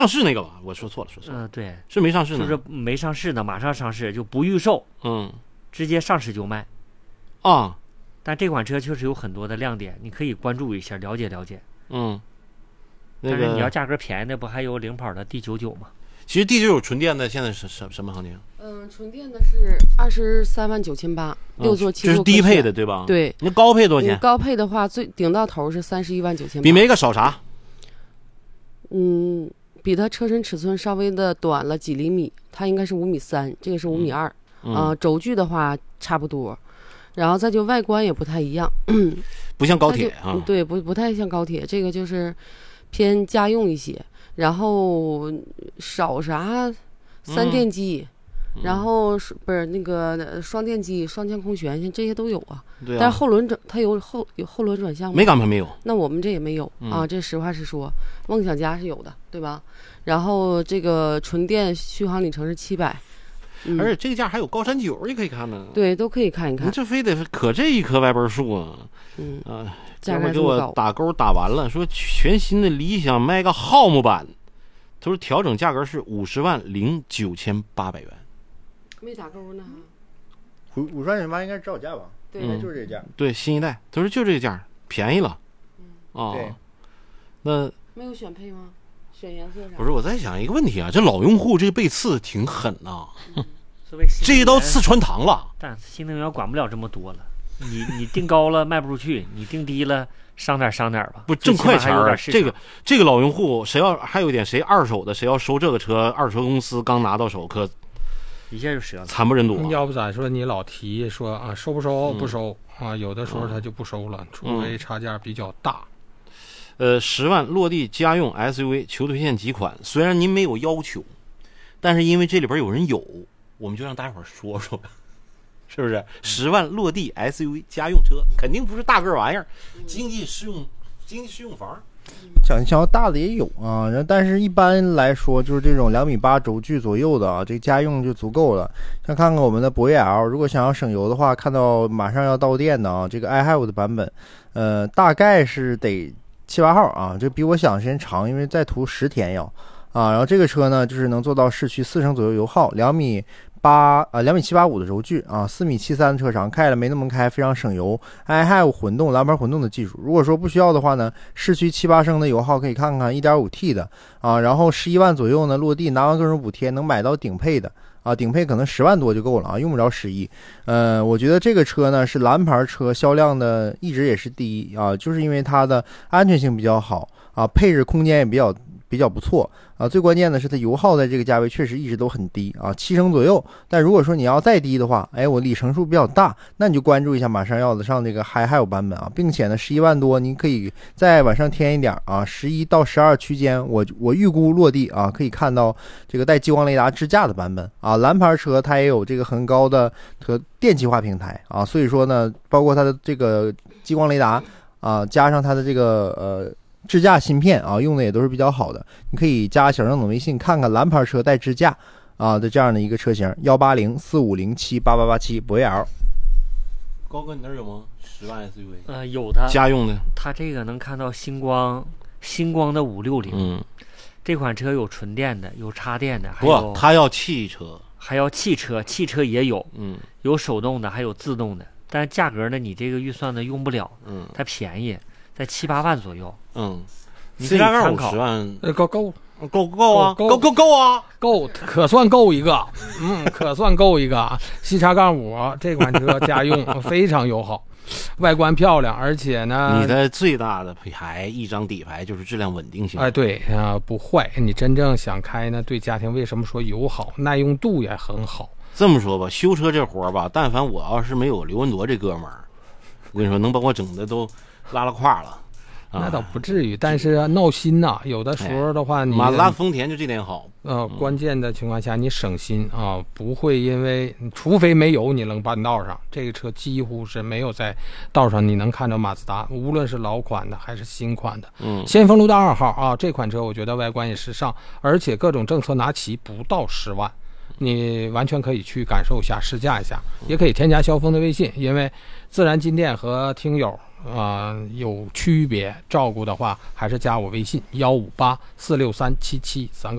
上市那个吧？我说错了。 对， 是没上市呢， 就是没上市呢，马上上市，就不预售，直接上市就卖。 啊， 但这款车确实有很多的亮点，你可以关注一下，了解了解。但是你要价格便宜的，不还有领跑的 D99 吗？ 其实 D99 纯电的现在是什么行情？ 纯电的是23.98万，6座7座。 这是低配的对吧？ 对。 那高配多少钱？ 高配的话，最顶到头是31.98万。 比梅个少啥？ 比它车身尺寸稍微的短了几厘米，它应该是5.3米，这个是5.2米。轴距的话差不多，然后再就外观也不太一样， 不像高铁啊。 对，不太像高铁，这个就是偏家用一些。然后少啥3电机，然后不是那个双电机、双腔空悬，这些都有啊。 对啊。 但是它有后轮转向吗？ 没敢没有。 那我们这也没有啊，这实话实说。梦想家是有的，对吧？然后这个纯电续航里程是700。 而且这个价还有高山酒，你可以看呢。 对，都可以看一看。 你这非得可这一棵歪脖树啊！ 价格给我打勾打完了，说全新的理想卖个浩姆版，他说调整价格是50.09,800元。 没打勾呢。 50.8应该是指导价吧？ 对， 就是这价。 对，新一代，他说就这个价，便宜了。 对。 那没有选配吗？选颜色啥？ 不是，我在想一个问题啊，这老用户这个被刺挺狠呐，这一刀刺穿膛了。 但新能源管不了这么多了，你定高了卖不出去，你定低了伤点吧。 不挣快钱儿，这个老用户谁要还有一点谁二手的谁要收这个车，二手车公司刚拿到手可一下就折了， 惨不忍睹。 要不咋说你老提说啊收不收不收啊，有的时候他就不收了，除非差价比较大。 10万落地家用 SUV 求推荐几款，虽然您没有要求，但是因为这里边有人有，我们就让大家伙说说吧，是不是？10万落地 SUV 家用车肯定不是大个玩意儿，经济适用房。 想要大的也有啊，但是一般来说就是这种2.8米轴距左右的啊，这个家用就足够了。像看看我们的博越 L， 如果想要省油的话，看到马上要到店的啊，这个 iHive 的版本，大概是得7、8号啊，这比我想时间长，因为在途10天要啊。然后这个车呢，就是能做到市区4升左右油耗，2.75米的轴距啊，4.73米的车长，开了没那么开，非常省油。iHive 混动蓝牌混动的技术，如果说不需要的话呢，市区7、8升的油耗可以看看 1.5T 的啊，然后11万左右呢，落地拿完各种补贴能买到顶配的。啊，顶配可能10万多就够了啊，用不着11。我觉得这个车呢是蓝牌车销量的一直也是第一啊，就是因为它的安全性比较好啊，配置空间也比较不错啊。最关键的是它油耗在这个价位确实一直都很低啊，7升左右。但如果说你要再低的话，我里程数比较大，那你就关注一下马上要上这个还有版本啊，并且呢11万多，你可以再往上添一点啊，11到12区间，我预估落地啊，可以看到这个带激光雷达支架的版本啊。蓝牌车它也有这个很高的和电气化平台啊，所以说呢，包括它的这个激光雷达啊，加上它的这个支架芯片啊，用的也都是比较好的。你可以加小张总微信看看蓝牌车带支架啊的这样的一个车型，18045078887博越 L。 高哥，你那儿有吗？10万 SUV？ 有的， 家用的。 它这个能看到星光的560。这款车有纯电的，有插电的，还有它要汽车， 还要汽车也有，有手动的，还有自动的。但是价格呢，你这个预算呢用不了，它便宜，在7、8万左右。你可以参考。 50万， 够啊，够啊， 够，可算够一个，可算够一个。7-5这款车家用非常友好。外观漂亮，而且呢， 你的最大的牌一张底牌就是质量稳定性。 对啊，不坏。你真正想开呢，对家庭为什么说友好，耐用度也很好。 这么说吧，修车这活吧，但凡我要是没有刘文铎这哥们儿，我跟你说，能把我整的都拉了胯了。 那倒不至于，但是闹心呐。有的时候的话，你马自达、丰田就这点好。 关键的情况下你省心啊，不会因为除非没有你扔半道上，这个车几乎是没有在道上你能看到马自达，无论是老款的还是新款的。先锋路的2号啊，这款车我觉得外观也时尚，而且各种政策拿齐不到10万你完全可以去感受一下，试驾一下，也可以添加肖峰的微信，因为自然金店和听友有区别，照顾的话还是加我微信158-463-7739。